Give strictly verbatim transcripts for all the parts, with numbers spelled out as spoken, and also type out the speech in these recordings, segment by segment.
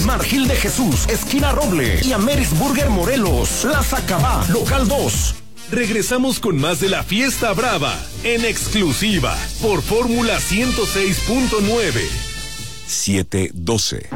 Margil de Jesús, esquina Roble y Ameris Burger Morelos, Plaza Cabá, local dos. Regresamos con más de la Fiesta Brava, en exclusiva, por Fórmula ciento seis punto nueve. siete doce.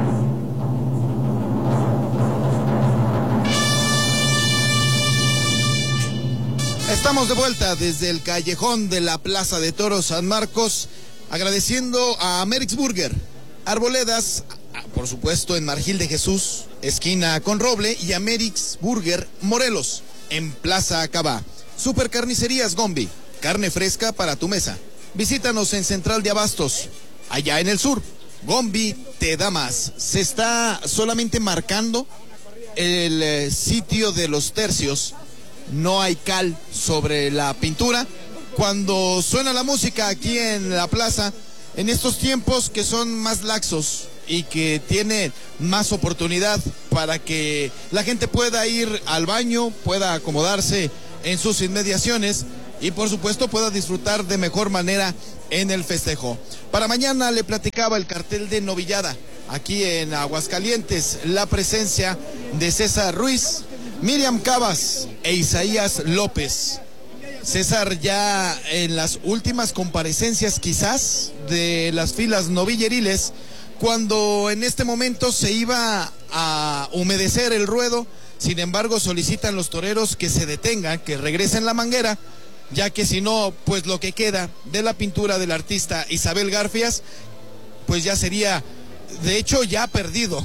Estamos de vuelta desde el callejón de la Plaza de Toros San Marcos, agradeciendo a Ameris Burger, Arboledas, por supuesto en Margil de Jesús, esquina con Roble, y Ameris Burger Morelos, en Plaza Cabá. Super Carnicerías Gombi, carne fresca para tu mesa. Visítanos en Central de Abastos, allá en el sur. Gombi te da más. Se está solamente marcando el eh, sitio de los tercios. No hay cal sobre la pintura. Cuando suena la música aquí en la plaza, en estos tiempos que son más laxos y que tiene más oportunidad para que la gente pueda ir al baño, pueda acomodarse en sus inmediaciones y por supuesto pueda disfrutar de mejor manera en el festejo. Para mañana le platicaba el cartel de novillada aquí en Aguascalientes, la presencia de César Ruiz, Miriam Cabas e Isaías López. César ya en las últimas comparecencias quizás de las filas novilleriles, cuando en este momento se iba a humedecer el ruedo. Sin embargo, solicitan los toreros que se detengan, que regresen la manguera, ya que si no, pues lo que queda de la pintura del artista Isabel Garfias, pues ya sería, de hecho ya perdido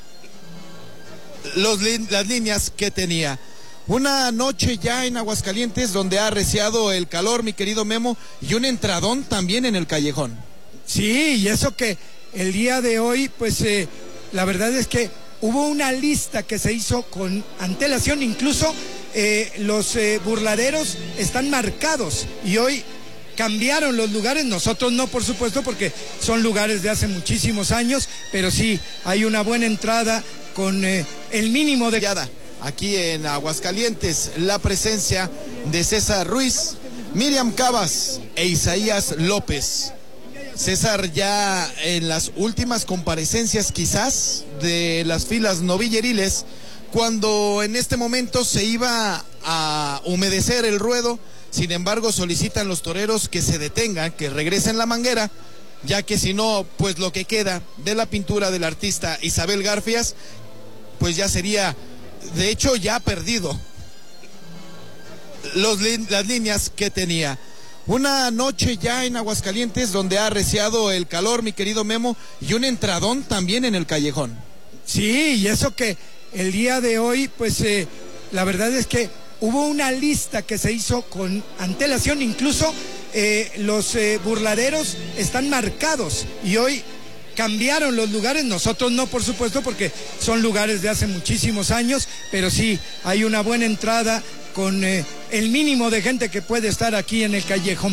los, las líneas que tenía. Una noche ya en Aguascalientes donde ha arreciado el calor, mi querido Memo, y un entradón también en el callejón. Sí, y eso que el día de hoy, pues eh, la verdad es que hubo una lista que se hizo con antelación, incluso eh, los eh, burladeros están marcados y hoy cambiaron los lugares, nosotros no, por supuesto, porque son lugares de hace muchísimos años, pero sí hay una buena entrada con eh, el mínimo de... Aquí en Aguascalientes, la presencia de César Ruiz, Miriam Cabas e Isaías López. César ya en las últimas comparecencias quizás de las filas novilleriles, cuando en este momento se iba a humedecer el ruedo. Sin embargo, solicitan los toreros que se detengan, que regresen la manguera, ya que si no, pues lo que queda de la pintura del artista Isabel Garfias, pues ya sería, de hecho ya perdido los, las líneas que tenía. Una noche ya en Aguascalientes donde ha arreciado el calor, mi querido Memo, y un entradón también en el callejón. Sí, y eso que el día de hoy, pues eh, la verdad es que hubo una lista que se hizo con antelación, incluso eh, los eh, burladeros están marcados y hoy cambiaron los lugares, nosotros no, por supuesto, porque son lugares de hace muchísimos años, pero sí hay una buena entrada con eh, el mínimo de gente que puede estar aquí en el callejón.